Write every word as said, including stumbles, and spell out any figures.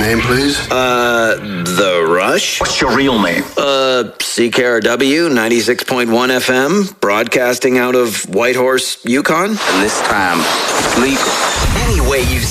Name, please? Uh, The Rush. What's your real name? Uh, C K R W, ninety-six point one F M, broadcasting out of Whitehorse, Yukon. And this time, legal. Any way you